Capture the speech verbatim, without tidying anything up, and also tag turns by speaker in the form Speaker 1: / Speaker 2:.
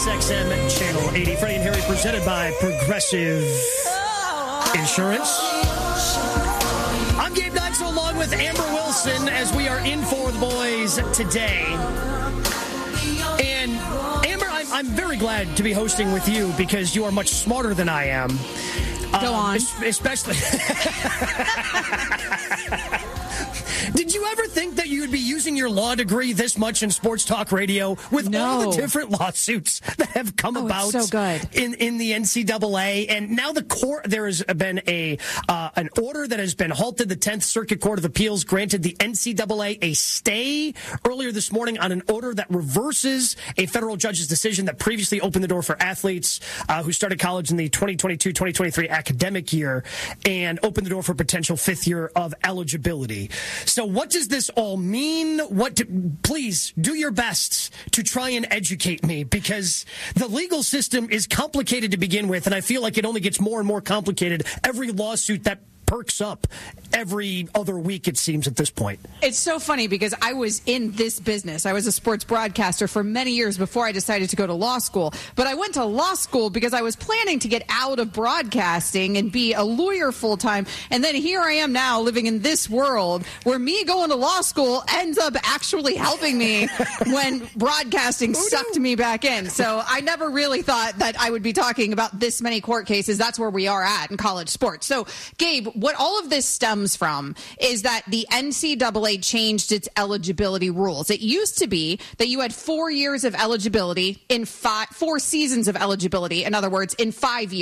Speaker 1: X M Channel eighty. Freddie and Harry presented by Progressive Insurance. I'm Gabe Knox along with Amber Wilson as we are in for the boys today. And Amber, I'm, I'm very glad to be hosting with you because you are much smarter than I am.
Speaker 2: Go um, on.
Speaker 1: Especially... Did you ever think that you would be using your law degree this much in sports talk radio with
Speaker 2: no.
Speaker 1: all the different lawsuits that have come
Speaker 2: oh,
Speaker 1: about
Speaker 2: so good.
Speaker 1: in in the N C double A? And now the court, there has been a uh, an order that has been halted. The tenth Circuit Court of Appeals granted the N C double A a stay earlier this morning on an order that reverses a federal judge's decision that previously opened the door for athletes uh, who started college in the twenty twenty-two twenty twenty-three academic year and opened the door for potential fifth year of eligibility. So what does this all mean? What? Do, please do your best to try and educate me, because the legal system is complicated to begin with, and I feel like it only gets more and more complicated every lawsuit that perks up every other week, it seems, at this point.
Speaker 2: It's so funny because I was in this business. I was a sports broadcaster for many years before I decided to go to law school. But I went to law school because I was planning to get out of broadcasting and be a lawyer full-time. And then here I am now living in this world where me going to law school ends up actually helping me when broadcasting oh, sucked no. me back in. So I never really thought that I would be talking about this many court cases. That's where we are at in college sports. So, Gabe, what all of this stems from is that the N C double A changed its eligibility rules. It used to be that you had four years of eligibility in five, four seasons of eligibility. In other words, in five years.